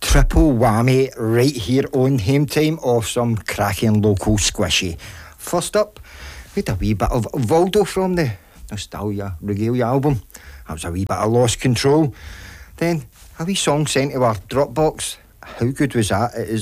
triple whammy right here on Hame Time of some cracking local squishy. First up, we had a wee bit of Valdo from the Nostalgia Regalia album. That was a wee bit of Lost Control. Then a wee song sent to our Dropbox. How good was that? It is